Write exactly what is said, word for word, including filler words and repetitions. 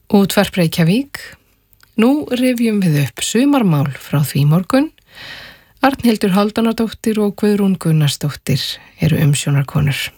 Útvarp Reykjavík. Nú rifjum við upp sumarmál frá því morgun. Arnhildur Hálfdánardóttir og Guðrún Gunnarsdóttir eru umsjónarkonur.